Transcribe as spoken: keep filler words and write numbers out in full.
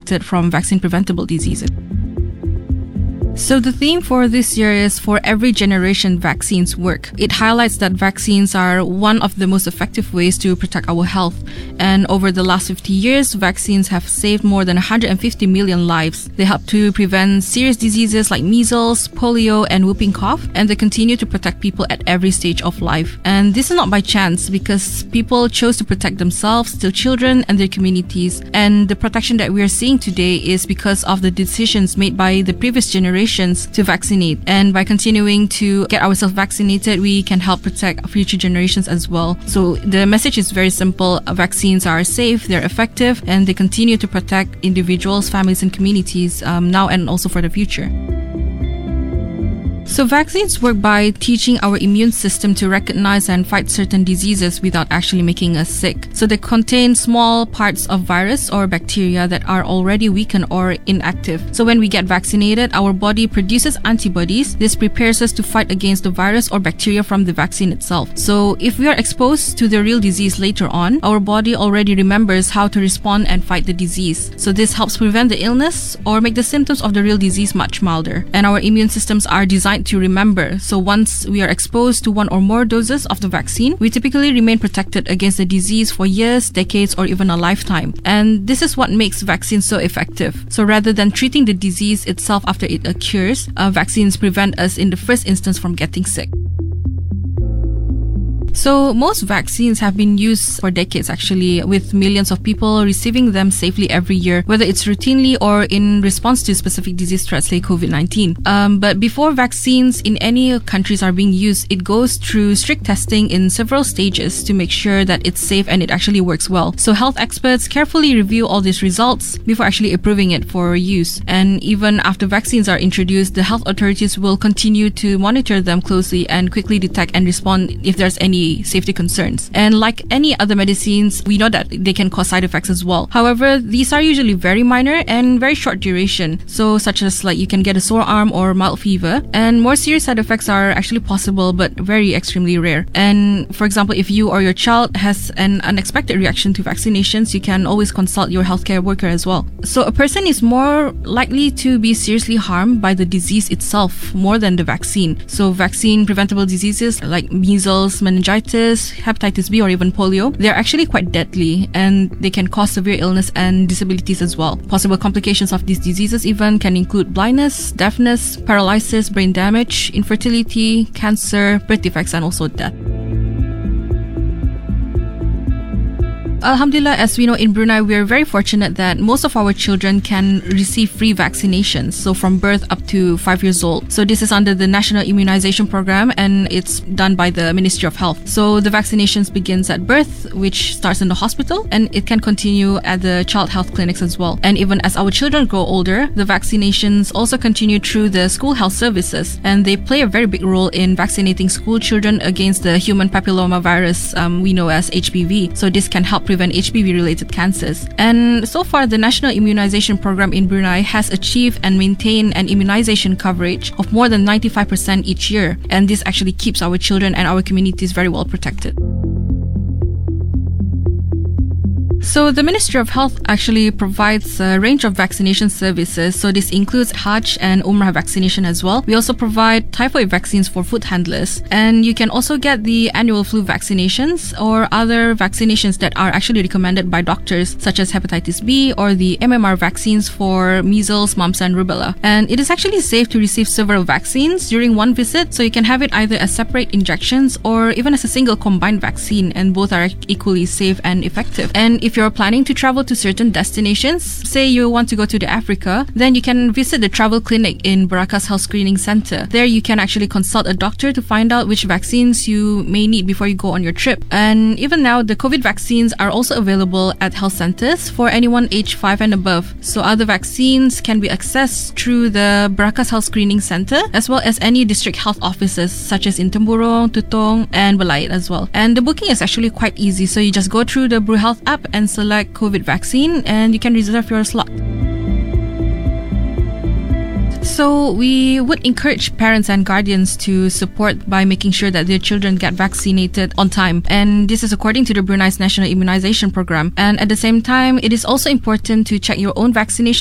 protected from vaccine-preventable diseases. So the theme for this year is For Every Generation, Vaccines Work. It highlights that vaccines are one of the most effective ways to protect our health. And over the last fifty years, vaccines have saved more than one hundred fifty million lives. They help to prevent serious diseases like measles, polio, and whooping cough, and they continue to protect people at every stage of life. And this is not by chance, because people chose to protect themselves, their children, and their communities. And the protection that we are seeing today is because of the decisions made by the previous generation to vaccinate. And by continuing to get ourselves vaccinated, we can help protect future generations as well. So the message is very simple. Vaccines are safe, they're effective, and they continue to protect individuals, families, and communities um, now and also for the future. So vaccines work by teaching our immune system to recognize and fight certain diseases without actually making us sick. So they contain small parts of virus or bacteria that are already weakened or inactive. So when we get vaccinated, our body produces antibodies. This prepares us to fight against the virus or bacteria from the vaccine itself. So if we are exposed to the real disease later on, our body already remembers how to respond and fight the disease. So this helps prevent the illness or make the symptoms of the real disease much milder. And our immune systems are designed to remember. So once we are exposed to one or more doses of the vaccine, we typically remain protected against the disease for years, decades, or even a lifetime. And this is what makes vaccines so effective. So rather than treating the disease itself after it occurs, uh, vaccines prevent us in the first instance from getting sick. So most vaccines have been used for decades actually, with millions of people receiving them safely every year, whether it's routinely or in response to specific disease threats like COVID nineteen. Um, but before vaccines in any countries are being used, it goes through strict testing in several stages to make sure that it's safe and it actually works well. So health experts carefully review all these results before actually approving it for use. And even after vaccines are introduced, the health authorities will continue to monitor them closely and quickly detect and respond if there's any safety concerns. And like any other medicines, we know that they can cause side effects as well. However, these are usually very minor and very short duration. So such as like you can get a sore arm or mild fever. And more serious side effects are actually possible but very extremely rare. And for example, if you or your child has an unexpected reaction to vaccinations, you can always consult your healthcare worker as well. So a person is more likely to be seriously harmed by the disease itself more than the vaccine. So vaccine preventable diseases like measles, meningitis, hepatitis B, or even polio, they're actually quite deadly and they can cause severe illness and disabilities as well. Possible complications of these diseases even can include blindness, deafness, paralysis, brain damage, infertility, cancer, birth defects, and also death. Alhamdulillah, as we know, in Brunei, we are very fortunate that most of our children can receive free vaccinations, so from birth up to five years old. So this is under the National Immunization Program, and it's done by the Ministry of Health. So the vaccinations begins at birth, which starts in the hospital, and it can continue at the child health clinics as well. And even as our children grow older, the vaccinations also continue through the school health services, and they play a very big role in vaccinating school children against the human papilloma virus um, we know as H P V. So this can help prevent H P V-related cancers. And so far, the National Immunization Program in Brunei has achieved and maintained an immunization coverage of more than ninety-five percent each year. And this actually keeps our children and our communities very well protected. So the Ministry of Health actually provides a range of vaccination services. So this includes Hajj and Umrah vaccination as well. We also provide typhoid vaccines for food handlers. And you can also get the annual flu vaccinations or other vaccinations that are actually recommended by doctors, such as hepatitis B or the M M R vaccines for measles, mumps, and rubella. And it is actually safe to receive several vaccines during one visit. So you can have it either as separate injections or even as a single combined vaccine, and both are equally safe and effective. And if you're planning to travel to certain destinations, say you want to go to the Africa, then you can visit the travel clinic in Barakas Health Screening Center. There you can actually consult a doctor to find out which vaccines you may need before you go on your trip. And even now, the COVID vaccines are also available at health centers for anyone aged five and above. So other vaccines can be accessed through the Barakas Health Screening Center, as well as any district health offices such as in Temburong, Tutong, and Balait as well. And the booking is actually quite easy. So you just go through the BruHealth app and select COVID vaccine and you can reserve your slot. So we would encourage parents and guardians to support by making sure that their children get vaccinated on time. And this is according to the Brunei's National Immunization Program. And at the same time, it is also important to check your own vaccination